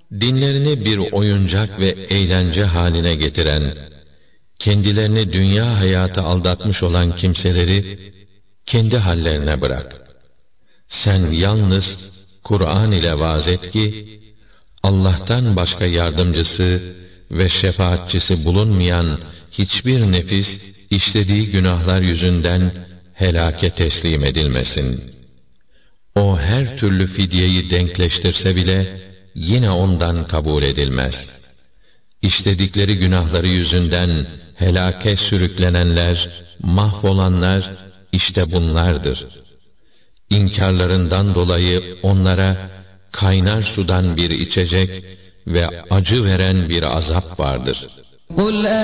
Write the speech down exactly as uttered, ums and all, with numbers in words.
dinlerini bir oyuncak ve eğlence haline getiren, kendilerini dünya hayatı aldatmış olan kimseleri kendi hallerine bırak. Sen yalnız Kur'an ile vaaz et ki, Allah'tan başka yardımcısı ve şefaatçisi bulunmayan hiçbir nefis, işlediği günahlar yüzünden helake teslim edilmesin. O her türlü fidyeyi denkleştirse bile, yine ondan kabul edilmez. İşledikleri günahları yüzünden helake sürüklenenler, mahvolanlar, işte bunlardır. İnkarlarından dolayı onlara kaynar sudan bir içecek ve acı veren bir azap vardır.